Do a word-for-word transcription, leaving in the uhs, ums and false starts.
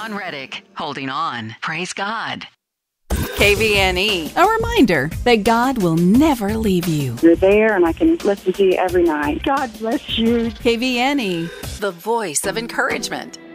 Dawn Reddick, holding on. Praise God. K V N E, a reminder that God will never leave you. You're there, and I can listen to you every night. God bless you. K V N E, the voice of encouragement.